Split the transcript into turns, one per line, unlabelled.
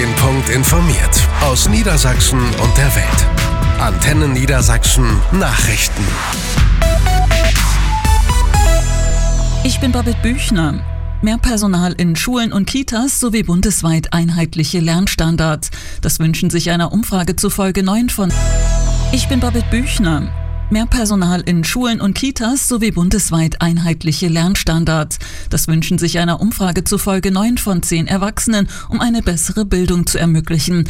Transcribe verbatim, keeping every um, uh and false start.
den Punkt informiert. Aus Niedersachsen und der Welt. Antenne Niedersachsen Nachrichten.
Ich bin Babette Büchner. Mehr Personal in Schulen und Kitas sowie bundesweit einheitliche Lernstandards. Das wünschen sich einer Umfrage zufolge neun von... Ich bin Babette Büchner. Mehr Personal in Schulen und Kitas sowie bundesweit einheitliche Lernstandards. Das wünschen sich einer Umfrage zufolge neun von zehn Erwachsenen, um eine bessere Bildung zu ermöglichen.